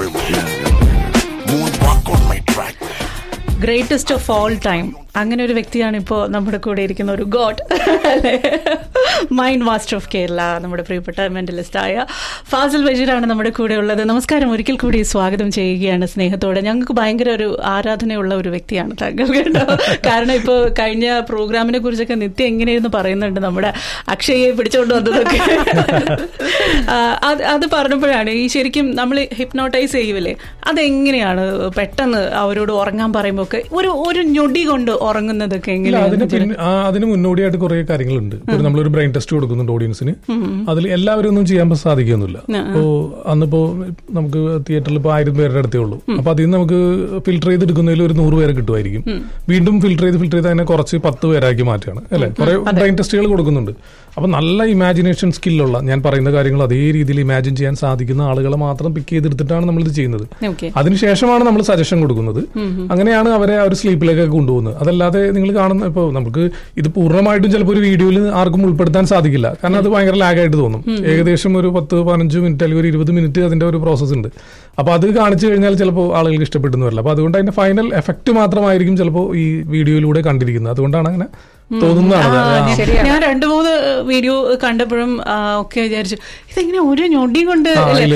Greatest of all time, അങ്ങനെ ഒരു വ്യക്തിയാണ് ഇപ്പോൾ നമ്മുടെ കൂടെ ഇരിക്കുന്ന ഒരു ഗോഡ് അല്ലേ, മൈൻഡ് മാസ്റ്റർ ഓഫ് കേരള, നമ്മുടെ പ്രിയപ്പെട്ട മെന്റലിസ്റ്റായ ഫാസിൽ ബഷീറാണ് നമ്മുടെ കൂടെ ഉള്ളത്. നമസ്കാരം, ഒരിക്കൽ കൂടി സ്വാഗതം ചെയ്യുകയാണ് സ്നേഹത്തോടെ. ഞങ്ങൾക്ക് ഭയങ്കര ഒരു ആരാധനയുള്ള ഒരു വ്യക്തിയാണ് താങ്കൾ കേട്ടോ. കാരണം ഇപ്പോൾ കഴിഞ്ഞ പ്രോഗ്രാമിനെ കുറിച്ചൊക്കെ നിത്യം എങ്ങനെയെന്ന് പറയുന്നുണ്ട്, നമ്മുടെ അക്ഷയെ പിടിച്ചുകൊണ്ട് വന്നതൊക്കെ. അത് പറഞ്ഞപ്പോഴാണ് ഈ ശരിക്കും നമ്മൾ ഹിപ്നോട്ടൈസ് ചെയ്യുമല്ലേ, അതെങ്ങനെയാണ് പെട്ടെന്ന് അവരോട് ഉറങ്ങാൻ പറയുമ്പോൾ ഒരു ഞൊടി കൊണ്ട് ഉറങ്ങുന്നതൊക്കെ എങ്ങനെയാണ്? അതിന് മുന്നോടിയായിട്ട് കുറെ കാര്യങ്ങളുണ്ട്. നമ്മളൊരു ബ്രെയിൻ ടെസ്റ്റ് കൊടുക്കുന്നുണ്ട് ഓഡിയൻസിന്. അതിൽ എല്ലാവരും ഒന്നും ചെയ്യാൻ സാധിക്കുന്നില്ല. അപ്പോ അന്നിപ്പോ നമുക്ക് തിയേറ്ററിൽ ഇപ്പോൾ 1000 പേരുടെ അടുത്തേ ഉള്ളൂ. അപ്പൊ അതിൽ നിന്ന് നമുക്ക് ഫിൽട്ടർ ചെയ്തെടുക്കുന്നതിൽ ഒരു 100 പേരെ കിട്ടുമായിരിക്കും. വീണ്ടും ഫിൽട്ടർ ചെയ്ത് അതിനെ കുറച്ച് 10 പേരാക്കി മാറ്റുകയാണ് അല്ലെ. കുറെ ബ്രെയിൻ ടെസ്റ്റുകൾ കൊടുക്കുന്നുണ്ട്. അപ്പൊ നല്ല ഇമാജിനേഷൻ സ്കില്ലുള്ള, ഞാൻ പറയുന്ന കാര്യങ്ങൾ അതേ രീതിയിൽ ഇമാജിൻ ചെയ്യാൻ സാധിക്കുന്ന ആളുകളെ മാത്രം പിക്ക് ചെയ്തെടുത്തിട്ടാണ് നമ്മൾ ഇത് ചെയ്യുന്നത്. അതിനുശേഷമാണ് നമ്മൾ സജഷൻ കൊടുക്കുന്നത്. അങ്ങനെയാണ് അവരെ ആ ഒരു സ്ലീപ്പിലേക്കൊക്കെ കൊണ്ടുപോകുന്നത്. അതല്ലാതെ നിങ്ങൾ കാണുന്ന ഇപ്പോൾ നമുക്ക് ഇത് പൂർണ്ണമായിട്ടും ചിലപ്പോൾ ഒരു വീഡിയോയിൽ ആർക്കും ഉൾപ്പെടുത്താൻ സാധിക്കില്ല. കാരണം അത് ഭയങ്കര ലാഗായിട്ട് തോന്നും. ഏകദേശം ഒരു 10-15 മിനിറ്റ് അല്ലെങ്കിൽ ഒരു 20 മിനിറ്റ് അതിന്റെ ഒരു പ്രോസസ് ഉണ്ട്. അപ്പൊ അത് കാണിച്ചു കഴിഞ്ഞാൽ ചിലപ്പോൾ ആളുകൾക്ക് ഇഷ്ടപ്പെടുന്നു വരില്ല. അപ്പൊ അതുകൊണ്ട് അതിന്റെ ഫൈനൽ എഫക്ട് മാത്രമായിരിക്കും ചിലപ്പോൾ ഈ വീഡിയോയിലൂടെ കണ്ടിരിക്കുന്നത്. അതുകൊണ്ടാണ് അങ്ങനെ തോന്നുന്നതാണ്. ഞാൻ 2-3 വീഡിയോ കണ്ടപ്പോഴും ഒക്കെ വിചാരിച്ചു ഇതെങ്ങനെ ഒരു ഞൊടി കൊണ്ട്.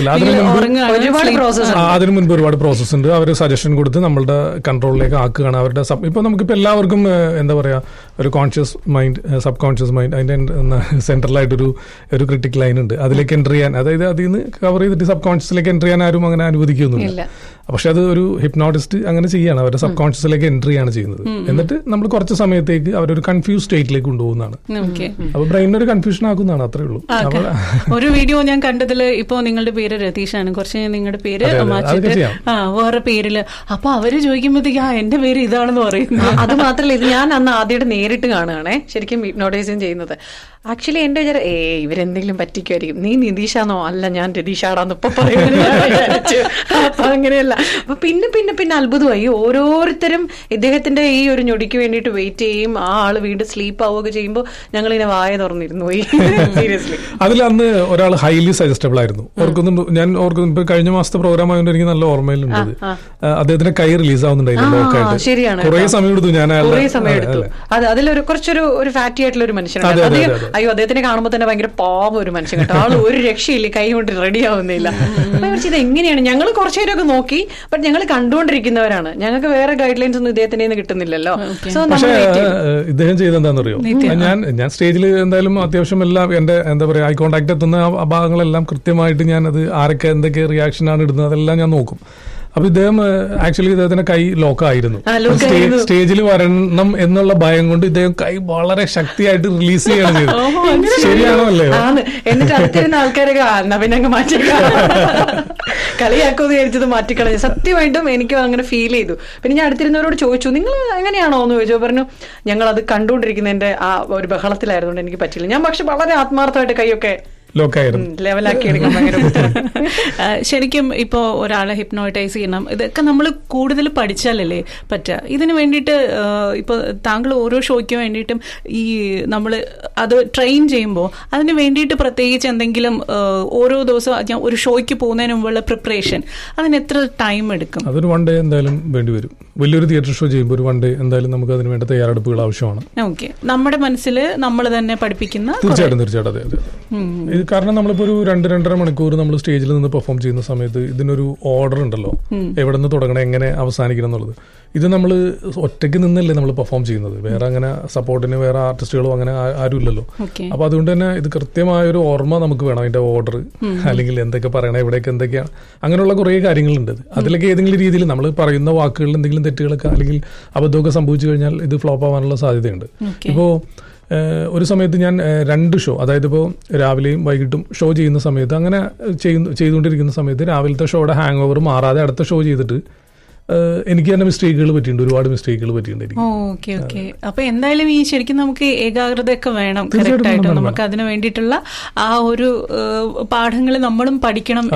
അതിനു മുൻപ് ഒരുപാട് പ്രോസസ് ഉണ്ട്. അവർ സജഷൻ കൊടുത്ത് നമ്മളുടെ കൺട്രോളിലേക്ക് ആക്കുകയാണ്. അവരുടെ ഇപ്പൊ നമുക്കിപ്പോ എല്ലാവർക്കും എന്താ പറയാ, ഒരു conscious mind, sub conscious mind, അതിന്റെ സെൻട്രലായിട്ടൊരു ക്രിട്ടിക് ലൈൻ ഉണ്ട്. അതിലേക്ക് എൻ്റർ ചെയ്യാൻ, അതായത് അതിൽ നിന്ന് കവർ ചെയ്തിട്ട് സബ് കോൺഷ്യസിലേക്ക് എൻ്റർ ചെയ്യാൻ ആരും അങ്ങനെ അനുവദിക്കുന്നില്ല. പക്ഷെ അത് ഒരു ഹിപ്നോട്ടിസ്റ്റ് അങ്ങനെ ചെയ്യാണ്, അവരുടെ സബ് കോൺഷ്യസിലേക്ക് എൻട്രി ആണ് ചെയ്യുന്നത്. എന്നിട്ട് നമ്മൾ കുറച്ച് സമയത്തേക്ക് അവരൊരു കൺഫ്യൂസ് സ്റ്റേറ്റിലേക്ക് കൊണ്ടുപോകുന്നതാണ്. അപ്പൊ ബ്രെയിനൊരു കൺഫ്യൂഷൻ ആക്കുന്നതാണ്, അത്രേ ഉള്ളൂ. ഒരു വീഡിയോ ഞാൻ കണ്ടതിൽ ഇപ്പൊ നിങ്ങളുടെ പേര് രതീഷാണ്, കുറച്ച് നിങ്ങളുടെ പേര് വേറെ പേരില്. അപ്പൊ അവര് ചോദിക്കുമ്പോഴത്തേക്ക് എന്റെ പേര് ഇതാണെന്ന് പറയുന്നു. അത് മാത്രല്ല, ഇത് ഞാൻ അന്ന് ആദ്യമായിട്ട് നേരിട്ട് കാണുകയാണേ ശരിക്കും ഹിപ്നോട്ടൈസിങ് ചെയ്യുന്നത്. ആക്ച്വലി എന്റെ വിചാരം ഇവരെന്തെങ്കിലും പറ്റിക്കുമായിരിക്കും, നീ നിതീഷാന്നോ, അല്ല ഞാൻ രതീഷാടാന്ന് ഇപ്പൊ പറയുന്നത്. അപ്പൊ അങ്ങനെയല്ല. അപ്പൊ പിന്നെ അത്ഭുതമായി. ഓരോരുത്തരും ഇദ്ദേഹത്തിന്റെ ഈ ഒരു ഞൊടിക്ക് വേണ്ടിയിട്ട് വെയിറ്റ് ചെയ്യും. ആ ആള് വീണ്ടും സ്ലീപ്പ് ആവുകയൊക്കെ ചെയ്യുമ്പോൾ ഞങ്ങൾ ഇങ്ങനെ വായ തുറന്നിരുന്നു പോയി. സീരിയസ്ലി അതിൽ അന്ന് ഒരാൾ ഹൈലി സജസ്റ്റബിൾ ആയിരുന്നു. ഞാൻ ഓർക്കുന്നു, കഴിഞ്ഞ മാസത്തെ പ്രോഗ്രാം ആയതുകൊണ്ട് എനിക്ക് നല്ല ഓർമ്മയിലുണ്ട്. അദ്ദേഹത്തിന്റെ കൈ റിലീസ് ആവുന്നുണ്ടായിരുന്നു. ശരിയാണ്, കുറെ സമയം എടുത്തു. കുറെ സമയം എടുത്തു. അതിലൊരു കുറച്ചൊരു ഫാറ്റി ആയിട്ടുള്ള ഒരു മനുഷ്യനാണ്. അയ്യോ, അദ്ദേഹത്തിനെ കാണുമ്പോൾ തന്നെ ഭയങ്കര പാവം ഒരു മനുഷ്യൻ കേട്ടോ. ആള് ഒരു രക്ഷയില്ല, കൈ കൊണ്ട് റെഡി ആവുന്നില്ല. ഇത് എങ്ങനെയാണ്? ഞങ്ങൾ കുറച്ചുപേരൊക്കെ നോക്കി, ബട്ട് ഞങ്ങൾ കണ്ടുകൊണ്ടിരിക്കുന്നവരാണ്. ഞങ്ങൾക്ക് വേറെ ഗൈഡ് ലൈൻസ് ഒന്നും ഇദ്ദേഹത്തിന്റെ കിട്ടുന്നില്ലല്ലോ. സോ ഇദ്ദേഹം ചെയ്തെന്താണെന്നറിയോ, ഞാൻ സ്റ്റേജിൽ എന്തായാലും അത്യാവശ്യം എല്ലാം എന്റെ എന്താ പറയാ ഐ കോണ്ടാക്ട് എത്തുന്ന ആ ഭാഗങ്ങളെല്ലാം കൃത്യമായിട്ട് ഞാൻ അത് ആരൊക്കെ എന്തൊക്കെ റിയാക്ഷനാണ് ഇടുന്നത് അതെല്ലാം ഞാൻ നോക്കും. അപ്പൊ ഇദ്ദേഹം ആക്ച്വലി ഇദ്ദേഹത്തിന്റെ കൈ ലോക്കായിരുന്നു. സ്റ്റേജിൽ വരണം എന്നുള്ള ഭയം കൊണ്ട് ഇദ്ദേഹം കൈ വളരെ ശക്തിയായിട്ട് റിലീസ് ചെയ്യണം ചെയ്തു. ശരിയാണോ അല്ലേ? എന്നിട്ട് അടുത്തിരുന്ന ആൾക്കാരൊക്കെ നവീനങ്ങ് മാറ്റി കളിയാക്കുമെന്ന് വിചാരിച്ചത് മാറ്റിക്കളഞ്ഞു. സത്യമായിട്ടും എനിക്ക് അങ്ങനെ ഫീൽ ചെയ്തു. പിന്നെ ഞാൻ അടുത്തിരുന്നവരോട് ചോദിച്ചു, നിങ്ങൾ എങ്ങനെയാണോ എന്ന് ചോദിച്ചു. പറഞ്ഞു, ഞങ്ങൾ അത് കണ്ടുകൊണ്ടിരിക്കുന്നതിന്റെ ആ ഒരു ബഹളത്തിലായതുകൊണ്ട് എനിക്ക് പറ്റില്ല. ഞാൻ പക്ഷെ വളരെ ആത്മാർത്ഥമായിട്ട് കൈയൊക്കെ ശരിക്കും ഇപ്പോ ഒരാളെ ഹിപ്നോട്ടൈസ് ചെയ്യണം, ഇതൊക്കെ നമ്മൾ കൂടുതൽ പഠിച്ചാലല്ലേ പറ്റുക. ഇതിന് വേണ്ടിയിട്ട് ഇപ്പൊ താങ്കൾ ഓരോ ഷോയ്ക്ക് വേണ്ടിയിട്ടും ഈ നമ്മൾ അത് ട്രെയിൻ ചെയ്യുമ്പോൾ അതിന് വേണ്ടിയിട്ട് പ്രത്യേകിച്ച് എന്തെങ്കിലും ഓരോ ദിവസം ഒരു ഷോയ്ക്ക് പോകുന്നതിന് മുമ്പുള്ള പ്രിപ്പറേഷൻ, അതിന് എത്ര ടൈം എടുക്കും? അതൊരു 1 ഡേ എന്തായാലും വേണ്ടി വരും. വലിയൊരു തിയേറ്റർ ഷോ ചെയ്യുമ്പോൾ ഒരു 1 ഡേ എന്തായാലും നമുക്ക് അതിന് വേണ്ട തയ്യാറെടുപ്പുകൾ ആവശ്യമാണ്. ഓക്കെ, നമ്മുടെ മനസ്സിൽ നമ്മൾ തന്നെ പഠിപ്പിക്കുന്ന. തീർച്ചയായിട്ടും അതെ. ഇത് കാരണം നമ്മളിപ്പോ ഒരു 2-2.5 മണിക്കൂർ നമ്മൾ സ്റ്റേജിൽ നിന്ന് പെർഫോം ചെയ്യുന്ന സമയത്ത് ഇതിനൊരു ഓർഡർ ഉണ്ടല്ലോ, എവിടെ നിന്ന് തുടങ്ങണം, എങ്ങനെ അവസാനിക്കണം എന്നുള്ളത്. ഇത് നമ്മൾ ഒറ്റയ്ക്ക് നിന്നല്ലേ നമ്മൾ പെർഫോം ചെയ്യുന്നത്. വേറെ അങ്ങനെ സപ്പോർട്ടിന് വേറെ ആർട്ടിസ്റ്റുകളോ അങ്ങനെ ആരും ഇല്ലല്ലോ. അപ്പൊ അതുകൊണ്ട് തന്നെ ഇത് കൃത്യമായൊരു ഓർമ്മ നമുക്ക് വേണം, അതിന്റെ ഓർഡർ, അല്ലെങ്കിൽ എന്തൊക്കെ പറയണം, എവിടെയൊക്കെ എന്തൊക്കെയാണ്, അങ്ങനെയുള്ള കുറേ കാര്യങ്ങളുണ്ട്. അതിലൊക്കെ ഏതെങ്കിലും രീതിയിൽ നമ്മൾ പറയുന്ന വാക്കുകളിൽ എന്തെങ്കിലും തെറ്റുകളൊക്കെ അല്ലെങ്കിൽ അബദ്ധമൊക്കെ സംഭവിച്ചു കഴിഞ്ഞാൽ ഇത് ഫ്ലോപ്പ് ആവാനുള്ള സാധ്യതയുണ്ട്. ഇപ്പോൾ ഒരു സമയത്ത് ഞാൻ 2 ഷോ, അതായത് ഇപ്പോൾ രാവിലെയും വൈകിട്ടും ഷോ ചെയ്യുന്ന സമയത്ത് അങ്ങനെ ചെയ്തുകൊണ്ടിരിക്കുന്ന സമയത്ത് രാവിലത്തെ ഷോയുടെ ഹാങ് ഓവർ മാറാതെ അടുത്ത ഷോ ചെയ്തിട്ട് എനിക്ക് തന്നെ മിസ്റ്റേക്കുകൾ പറ്റിയിട്ടുണ്ട്, ഒരുപാട് മിസ്റ്റേക്കുകൾ പറ്റിയിട്ടുണ്ട്. Okay okay. അപ്പൊ എന്തായാലും ഈ ശരിക്കും നമുക്ക് ഏകാഗ്രതയൊക്കെ വേണം, കറക്റ്റ് ആയിട്ട് നമുക്ക് അതിന് വേണ്ടിയിട്ടുള്ള ആ ഒരു പാഠങ്ങൾ നമ്മളും പഠിക്കണം.